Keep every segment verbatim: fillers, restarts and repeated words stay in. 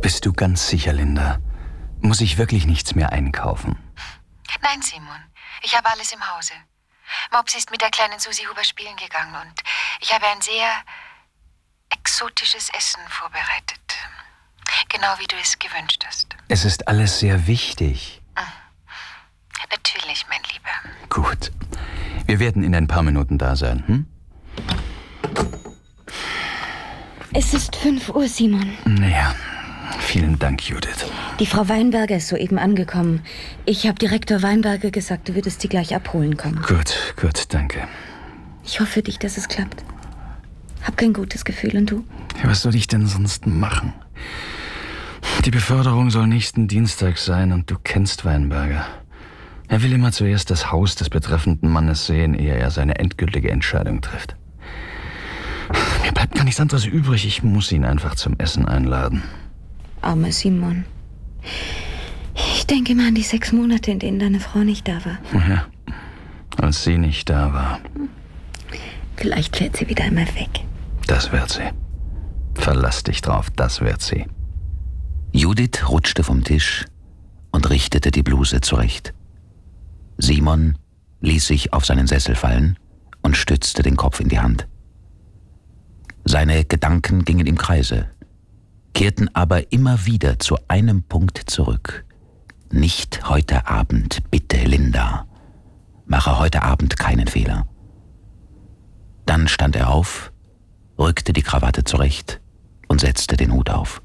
Bist du ganz sicher, Linda? Muss ich wirklich nichts mehr einkaufen? Nein, Simon. Ich habe alles im Hause. Mops ist mit der kleinen Susi Huber spielen gegangen und ich habe ein sehr exotisches Essen vorbereitet. Genau wie du es gewünscht hast. Es ist alles sehr wichtig. Natürlich, mein Lieber. Gut. Wir werden in ein paar Minuten da sein, hm? Es ist fünf Uhr, Simon. Naja, vielen Dank, Judith. Die Frau Weinberger ist soeben angekommen. Ich habe Direktor Weinberger gesagt, du würdest sie gleich abholen kommen. Gut, gut, danke. Ich hoffe für dich, dass es klappt. Hab kein gutes Gefühl, und du? Was soll ich denn sonst machen? Die Beförderung soll nächsten Dienstag sein und du kennst Weinberger. Er will immer zuerst das Haus des betreffenden Mannes sehen, ehe er seine endgültige Entscheidung trifft. Mir bleibt gar nichts anderes übrig. Ich muss ihn einfach zum Essen einladen. Armer Simon. Ich denke mal an die sechs Monate, in denen deine Frau nicht da war. Ja, als sie nicht da war. Vielleicht fährt sie wieder einmal weg. Das wird sie. Verlass dich drauf, das wird sie. Judith rutschte vom Tisch und richtete die Bluse zurecht. Simon ließ sich auf seinen Sessel fallen und stützte den Kopf in die Hand. Seine Gedanken gingen im Kreise, kehrten aber immer wieder zu einem Punkt zurück. Nicht heute Abend, bitte, Linda. Mache heute Abend keinen Fehler. Dann stand er auf, rückte die Krawatte zurecht und setzte den Hut auf.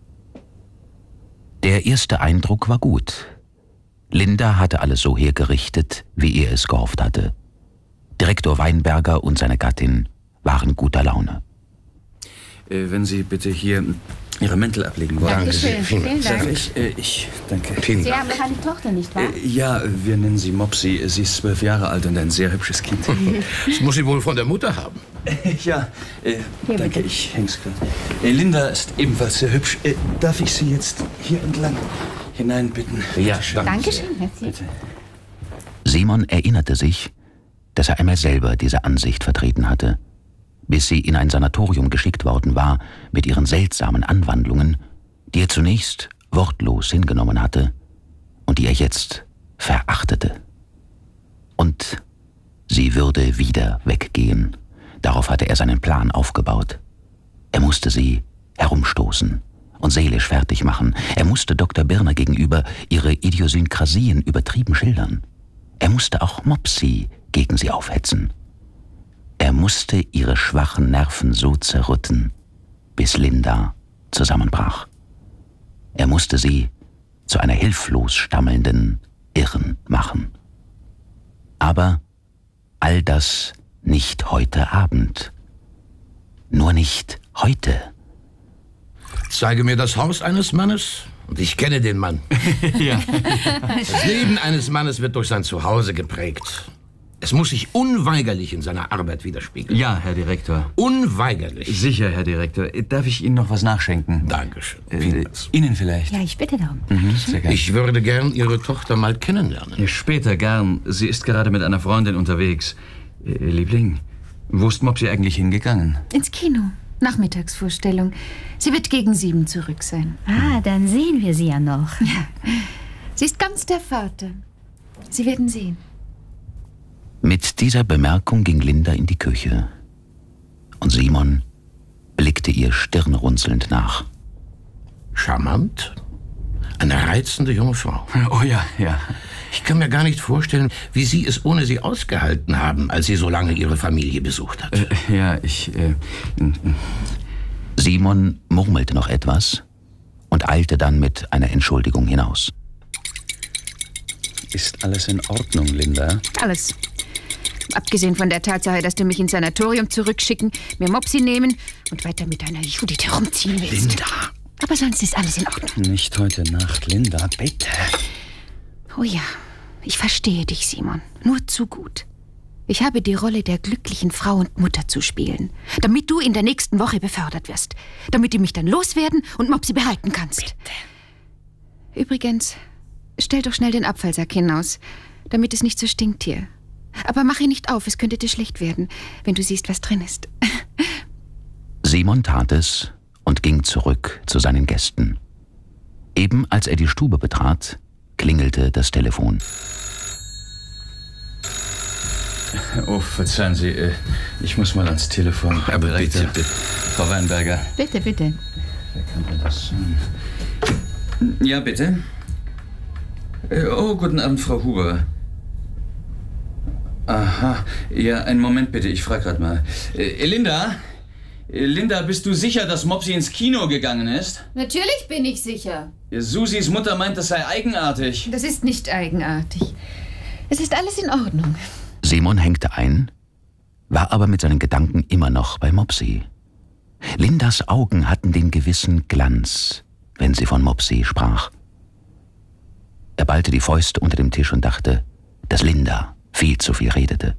Der erste Eindruck war gut. Linda hatte alles so hergerichtet, wie er es gehofft hatte. Direktor Weinberger und seine Gattin waren guter Laune. Äh, wenn Sie bitte hier Ihre Mäntel ablegen wollen. Dankeschön. Vielen, Vielen Dank. Darf ich? Äh, ich, danke. Vielen Sie Dank. haben keine Tochter, nicht wahr? Äh, ja, wir nennen sie Mopsi. Sie ist zwölf Jahre alt und ein sehr hübsches Kind. Das muss sie wohl von der Mutter haben. Äh, ja, äh, hier, danke, bitte. ich häng's gerade. Äh, Linda ist ebenfalls sehr hübsch. Äh, darf ich Sie jetzt hier entlang hineinbitten? Ja, danke. Dankeschön, Herzlich. Bitte. Simon erinnerte sich, dass er einmal selber diese Ansicht vertreten hatte, bis sie in ein Sanatorium geschickt worden war mit ihren seltsamen Anwandlungen, die er zunächst wortlos hingenommen hatte und die er jetzt verachtete. Und sie würde wieder weggehen. Darauf hatte er seinen Plan aufgebaut. Er musste sie herumstoßen und seelisch fertig machen. Er musste Doktor Birner gegenüber ihre Idiosynkrasien übertrieben schildern. Er musste auch Mopsi gegen sie aufhetzen. Er musste ihre schwachen Nerven so zerrütten, bis Linda zusammenbrach. Er musste sie zu einer hilflos stammelnden Irren machen. Aber all das nicht heute Abend. Nur nicht heute. Zeige mir das Haus eines Mannes und ich kenne den Mann. Ja. Das Leben eines Mannes wird durch sein Zuhause geprägt. Es muss sich unweigerlich in seiner Arbeit widerspiegeln. Ja, Herr Direktor. Unweigerlich. Sicher, Herr Direktor. Darf ich Ihnen noch was nachschenken? Dankeschön. Äh, Ihnen vielleicht? Ja, ich bitte darum. Mhm, sehr gerne. Ich würde gern Ihre Tochter mal kennenlernen. Ja, später gern. Sie ist gerade mit einer Freundin unterwegs. Äh, Liebling, wo ist Mopsi eigentlich hingegangen? Ins Kino. Nachmittagsvorstellung. Sie wird gegen sieben zurück sein. Ah, dann sehen wir sie ja noch. Ja. Sie ist ganz der Vater. Sie werden sehen. Mit dieser Bemerkung ging Linda in die Küche und Simon blickte ihr stirnrunzelnd nach. Charmant. Eine reizende junge Frau. Oh ja, ja. Ich kann mir gar nicht vorstellen, wie Sie es ohne sie ausgehalten haben, als sie so lange Ihre Familie besucht hat. Äh, ja, ich... Äh, Simon murmelte noch etwas und eilte dann mit einer Entschuldigung hinaus. Ist alles in Ordnung, Linda? Alles. Abgesehen von der Tatsache, dass du mich ins Sanatorium zurückschicken, mir Mopsi nehmen und weiter mit deiner Judith herumziehen willst. Linda! Aber sonst ist alles in Ordnung. Nicht heute Nacht, Linda, bitte. Oh ja, ich verstehe dich, Simon. Nur zu gut. Ich habe die Rolle der glücklichen Frau und Mutter zu spielen, damit du in der nächsten Woche befördert wirst. Damit du mich dann loswerden und Mopsi behalten kannst. Bitte. Übrigens, stell doch schnell den Abfallsack hinaus, damit es nicht so stinkt hier. Aber mach ihn nicht auf, es könnte dir schlecht werden, wenn du siehst, was drin ist. Simon tat es und ging zurück zu seinen Gästen. Eben als er die Stube betrat, klingelte das Telefon. Oh, verzeihen Sie, äh, ich muss mal ans Telefon. Aber bitte, bitte. Frau Weinberger. Bitte, bitte. Wer kann denn das sein? Ja, bitte. Äh, Oh, guten Abend, Frau Huber. Aha. Ja, einen Moment bitte, ich frage gerade mal. Äh, Linda? Äh, Linda, bist du sicher, dass Mopsi ins Kino gegangen ist? Natürlich bin ich sicher. Ja, Susis Mutter meint, das sei eigenartig. Das ist nicht eigenartig. Es ist alles in Ordnung. Simon hängte ein, war aber mit seinen Gedanken immer noch bei Mopsi. Lindas Augen hatten den gewissen Glanz, wenn sie von Mopsi sprach. Er ballte die Fäuste unter dem Tisch und dachte, dass Linda viel zu viel redete.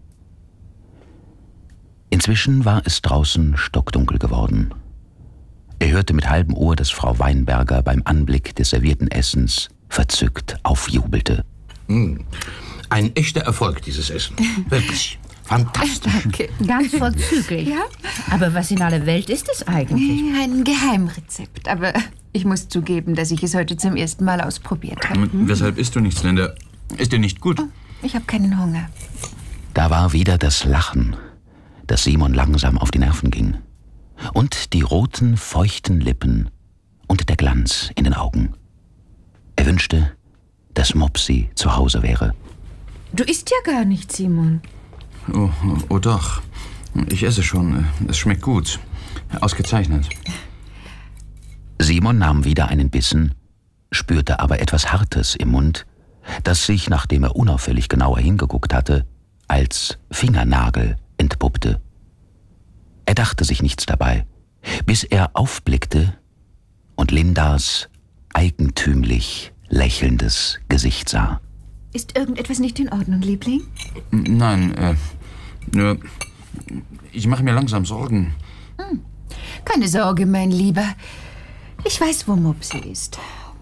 Inzwischen war es draußen stockdunkel geworden. Er hörte mit halbem Ohr, dass Frau Weinberger beim Anblick des servierten Essens verzückt aufjubelte. Hm. Ein echter Erfolg, dieses Essen. Wirklich. Fantastisch. Danke. Ganz vorzüglich. Ja? Aber was in aller Welt ist es eigentlich? Ein Geheimrezept, aber ich muss zugeben, dass ich es heute zum ersten Mal ausprobiert habe. Und weshalb isst du nichts, Linda? Ist dir nicht gut? Ich habe keinen Hunger. Da war wieder das Lachen, das Simon langsam auf die Nerven ging. Und die roten, feuchten Lippen und der Glanz in den Augen. Er wünschte, dass Mopsi zu Hause wäre. Du isst ja gar nicht, Simon. Oh, oh, oh doch. Ich esse schon. Es schmeckt gut. Ausgezeichnet. Simon nahm wieder einen Bissen, spürte aber etwas Hartes im Mund, das sich, nachdem er unauffällig genauer hingeguckt hatte, als Fingernagel entpuppte. Er dachte sich nichts dabei, bis er aufblickte und Lindas eigentümlich lächelndes Gesicht sah. Ist irgendetwas nicht in Ordnung, Liebling? Nein, äh, nur, ich mache mir langsam Sorgen. Hm. Keine Sorge, mein Lieber. Ich weiß, wo Mopsi ist.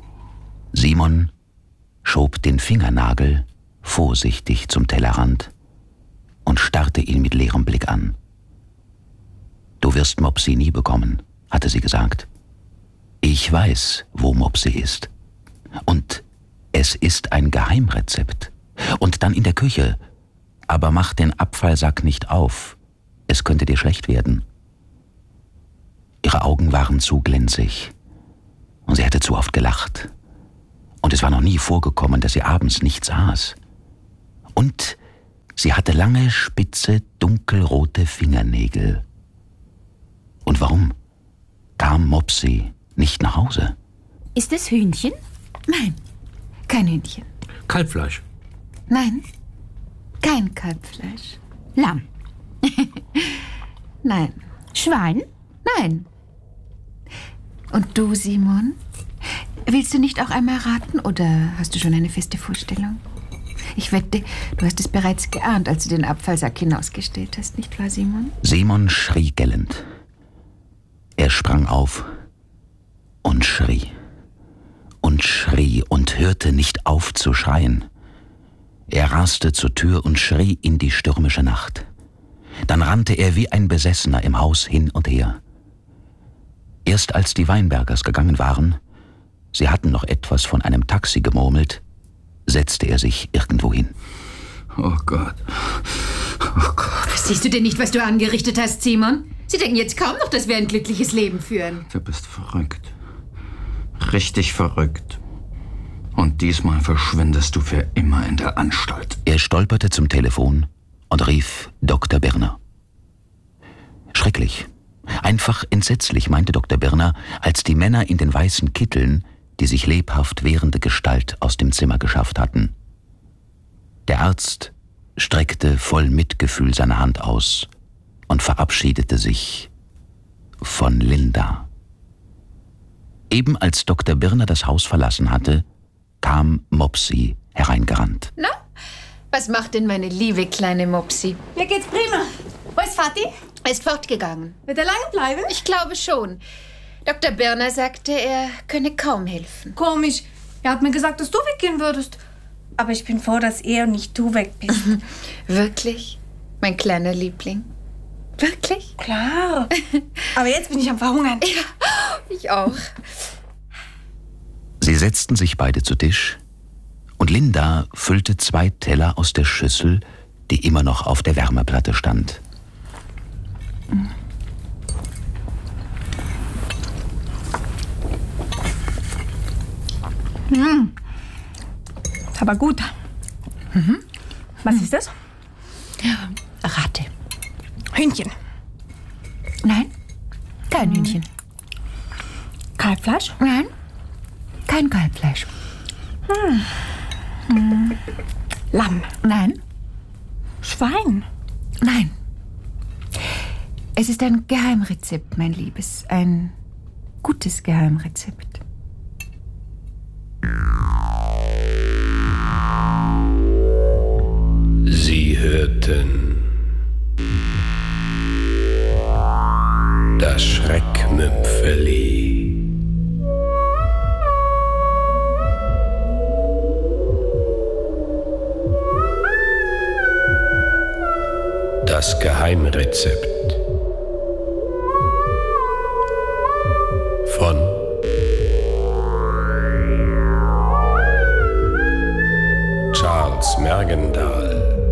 Simon schob den Fingernagel vorsichtig zum Tellerrand und starrte ihn mit leerem Blick an. »Du wirst Mopsi nie bekommen«, hatte sie gesagt. »Ich weiß, wo Mopsi ist. Und es ist ein Geheimrezept. Und dann in der Küche. Aber mach den Abfallsack nicht auf. Es könnte dir schlecht werden.« Ihre Augen waren zu glänzig. Und sie hatte zu oft gelacht. Und es war noch nie vorgekommen, dass sie abends nichts aß. Und sie hatte lange, spitze, dunkelrote Fingernägel. Und warum kam Mopsi nicht nach Hause? Ist es Hühnchen? Nein, kein Hühnchen. Kalbfleisch. Nein, kein Kalbfleisch. Lamm? Nein. Schwein? Nein. Und du, Simon? Willst du nicht auch einmal raten oder hast du schon eine feste Vorstellung? Ich wette, du hast es bereits geahnt, als du den Abfallsack hinausgestellt hast, nicht wahr, Simon? Simon schrie gellend. Er sprang auf und schrie und schrie und hörte nicht auf zu schreien. Er raste zur Tür und schrie in die stürmische Nacht. Dann rannte er wie ein Besessener im Haus hin und her. Erst als die Weinbergers gegangen waren, sie hatten noch etwas von einem Taxi gemurmelt, setzte er sich irgendwo hin. Oh Gott. Oh Gott. Siehst du denn nicht, was du angerichtet hast, Simon? Sie denken jetzt kaum noch, dass wir ein glückliches Leben führen. Du bist verrückt. Richtig verrückt. Und diesmal verschwindest du für immer in der Anstalt. Er stolperte zum Telefon und rief Doktor Birner. Schrecklich, einfach entsetzlich, meinte Doktor Birner, als die Männer in den weißen Kitteln die sich lebhaft wehrende Gestalt aus dem Zimmer geschafft hatten. Der Arzt streckte voll Mitgefühl seine Hand aus und verabschiedete sich von Linda. Eben als Doktor Birner das Haus verlassen hatte, kam Mopsi hereingerannt. Na, was macht denn meine liebe kleine Mopsi? Mir geht's prima. Wo ist Vati? Er ist fortgegangen. Wird er lange bleiben? Ich glaube schon. Doktor Birner sagte, er könne kaum helfen. Komisch. Er hat mir gesagt, dass du weggehen würdest. Aber ich bin froh, dass er und nicht du weg bist. Wirklich? Mein kleiner Liebling? Wirklich? Klar. Aber jetzt bin ich am Verhungern. Ja, ich auch. Sie setzten sich beide zu Tisch, und Linda füllte zwei Teller aus der Schüssel, die immer noch auf der Wärmeplatte stand. Mm. Ist aber gut. Mhm. Was ist das? Ratte. Hühnchen. Nein, kein Hühnchen. Kalbfleisch? Nein, kein Kalbfleisch. Hm. Hm. Lamm? Nein. Schwein? Nein. Es ist ein Geheimrezept, mein Liebes. Ein gutes Geheimrezept. Sie hörten das Schreckmümpfeli. Das Geheimrezept von Charles Mergendahl.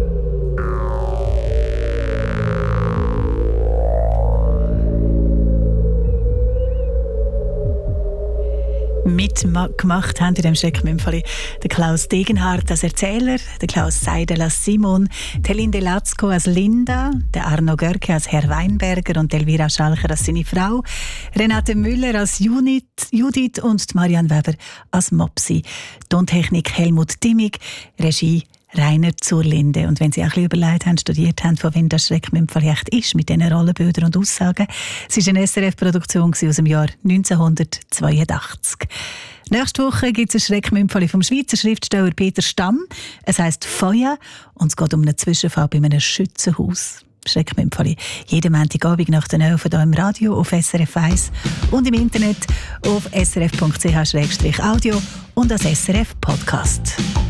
Mitgemacht haben in dem Schreckmümpfeli der Klaus Degenhardt als Erzähler, der Klaus Seidel als Simon, Telinde Latzko als Linda, der Arno Görke als Herr Weinberger und Elvira Schalcher als seine Frau, Renate Müller als Judith, Judith und Marianne Weber als Mopsi. Tontechnik Helmut Dimmig, Regie Rainer Zurlinde. Und wenn Sie auch ein bisschen überlegt haben, studiert haben, von wem das Schreckmümpfeli echt ist, mit diesen Rollenbildern und Aussagen, es war eine S R F-Produktion aus dem Jahr neunzehnhundertzweiundachtzig. Nächste Woche gibt es ein Schreckmümpfeli vom Schweizer Schriftsteller Peter Stamm. Es heisst «Feuer» und es geht um einen Zwischenfall bei einem Schützenhaus. Schreckmümpfeli. Jeden Montagabend nach den elf hier im Radio auf S R F eins und im Internet auf s r f punkt c h slash audio und als S R F Podcast.